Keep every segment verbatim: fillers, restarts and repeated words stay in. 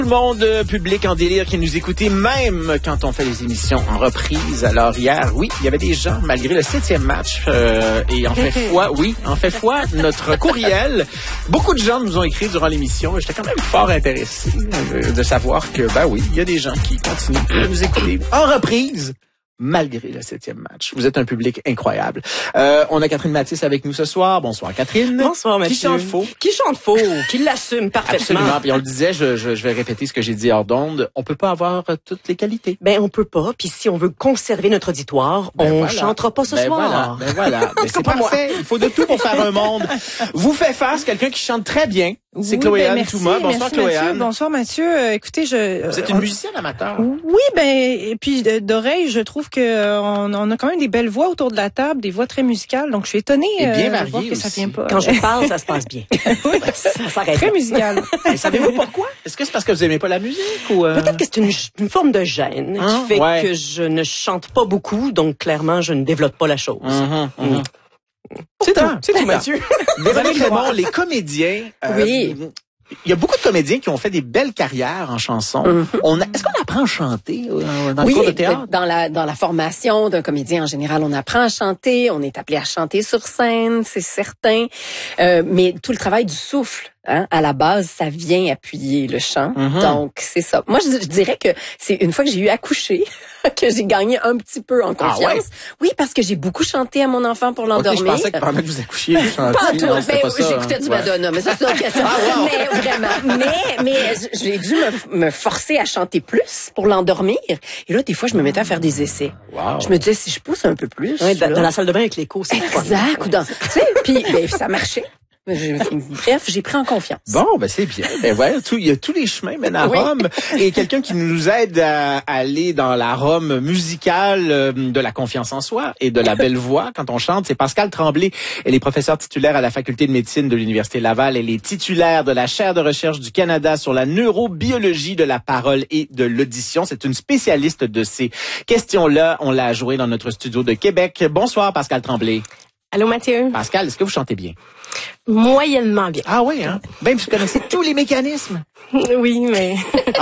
Tout le monde euh, public en délire qui nous écoutait, même quand on fait les émissions en reprise. Alors hier, oui, il y avait des gens, malgré le septième match, euh, et en fait foi, oui, en fait foi, notre courriel. Beaucoup de gens nous ont écrit durant l'émission. J'étais quand même fort intéressé euh, de savoir que, ben oui, il y a des gens qui continuent de nous écouter en reprise. Malgré le septième match. Vous êtes un public incroyable. Euh, on a Catherine Mathis avec nous ce soir. Bonsoir Catherine. Bonsoir Mathieu. Qui chante faux. Qui chante faux, qui l'assume parfaitement. Absolument. Puis on le disait, je, je, je vais répéter ce que j'ai dit hors d'onde. On peut pas avoir euh, toutes les qualités. Ben on peut pas. Puis si on veut conserver notre auditoire, Ben on voilà. chantera pas ce ben soir. Voilà. Ben voilà. Ben c'est parfait. Il faut de tout pour faire un monde. Vous fait face quelqu'un qui chante très bien. C'est oui, Chloé-Anne ben Touma. Bonsoir merci, Chloé-Anne. Mathieu. Bonsoir Mathieu. Euh, écoutez, je. Vous êtes une musicienne amateur. Oui, ben et puis euh, d'oreille, je trouve que euh, on, on a quand même des belles voix autour de la table, des voix très musicales. Donc je suis étonnée Et bien euh, de variées voir que ça aussi. vient pas. Quand je parle, ça se passe bien. oui, Ça s'arrête. très musical. Et savez-vous pourquoi? Est-ce que c'est parce que vous aimez pas la musique ou euh... Peut-être que c'est une, une forme de gêne Hein? qui fait Ouais. que je ne chante pas beaucoup, donc clairement je ne développe pas la chose. Mhm, mhm. C'est tout, Pourtant, c'est tout pourtant. Mathieu. Véronique Raymond, les comédiens. euh, Oui. Il y a beaucoup de comédiens qui ont fait des belles carrières en chanson. Mm-hmm. On a- est-ce qu'on apprend à chanter euh, dans Oui, le cours de théâtre? dans la dans la formation d'un comédien en général, on apprend à chanter, on est appelé à chanter sur scène, c'est certain. Euh, mais tout le travail du souffle, hein, à la base, ça vient appuyer le chant. Mhm. Donc c'est ça. Moi, je, je dirais que c'est une fois que j'ai eu accouché que j'ai gagné un petit peu en Ah confiance. ouais? Oui, parce que j'ai beaucoup chanté à mon enfant pour Ok, l'endormir. je pensais que pendant que vous accouchiez, vous chantiez. Pas tout. Non, c'était Ben, pas ça, j'écoutais hein. du Ouais. Madonna, mais ça c'est une autre question. Ah, wow. Mais vraiment, mais mais j'ai dû me, me forcer à chanter plus pour l'endormir. Et là, des fois, je me mettais à faire des essais. Wow. Je me disais si je pousse un peu plus. Ouais, dans, là. dans la salle de bain avec l'écho, c'est fun. Exact. Ou dans, tu sais, puis ben, ça marchait. Je- bref, j'ai pris en confiance. Bon, ben c'est bien. Ben ouais, tout, il y a tous les chemins mènent à Oui. Rome. Et quelqu'un qui nous aide à aller dans la Rome musicale euh, de la confiance en soi et de la belle voix quand on chante, c'est Pascale Tremblay. Elle est professeure titulaire à la faculté de médecine de l'Université Laval. Elle est titulaire de la chaire de recherche du Canada sur la neurobiologie de la parole et de l'audition. C'est une spécialiste de ces questions-là. On l'a joué dans notre studio de Québec. Bonsoir Pascale Tremblay. Allô Mathieu? Pascal, est-ce que vous chantez bien? Moyennement bien. Ah oui, hein? Même si vous connaissez tous les mécanismes. Oui, mais...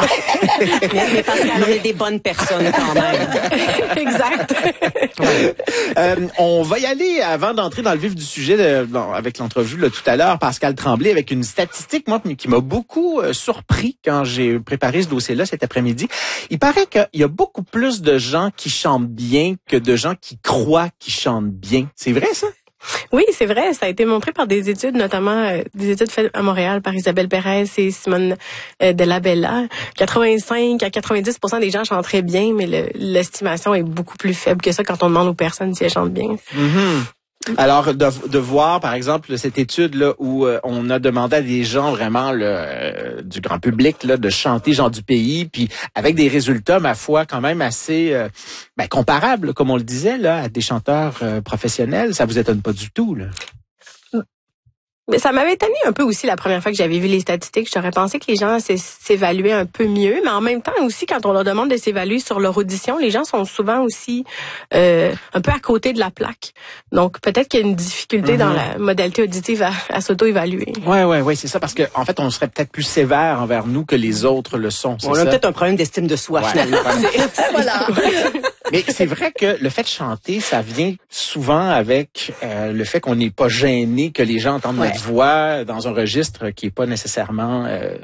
mais, mais Pascal, on est des bonnes personnes quand même. exact. Euh, on va y aller avant d'entrer dans le vif du sujet de- bon, avec l'entrevue là, tout à l'heure, Pascal Tremblay, avec une statistique moi qui m'a beaucoup euh, surpris quand j'ai préparé ce dossier-là cet après-midi. Il paraît qu'il y a beaucoup plus de gens qui chantent bien que de gens qui croient qu'ils chantent bien. C'est vrai ça? Oui, c'est vrai. Ça a été montré par des études, notamment euh, des études faites à Montréal par Isabelle Pérez et Simone euh, de la Bella. quatre-vingt-cinq à quatre-vingt-dix pour cent des gens chantent très bien, mais le- l'estimation est beaucoup plus faible que ça quand on demande aux personnes si elles chantent bien. Mm-hmm. Alors, de, de voir, par exemple, cette étude-là où euh, on a demandé à des gens vraiment le, euh, du grand public là, de chanter genre du pays, puis avec des résultats, ma foi, quand même assez euh, ben, comparables, comme on le disait, là, à des chanteurs euh, professionnels. Ça vous étonne pas du tout, là? Mais ça m'avait étonné un peu aussi la première fois que j'avais vu les statistiques. J'aurais pensé que les gens s'é- s'évaluaient un peu mieux, mais en même temps aussi, quand on leur demande de s'évaluer sur leur audition, les gens sont souvent aussi euh, un peu à côté de la plaque. Donc peut-être qu'il y a une difficulté Mm-hmm. dans la modalité auditive à, à s'auto-évaluer. Ouais, ouais, ouais, c'est ça, parce que en fait, on serait peut-être plus sévère envers nous que les autres le sont. C'est On ça? a peut-être un problème d'estime de soi, Ouais. finalement. Voilà. Mais c'est vrai que le fait de chanter, ça vient souvent avec euh, le fait qu'on n'est pas gêné, que les gens entendent Ouais. notre voix dans un registre qui est pas nécessairement euh,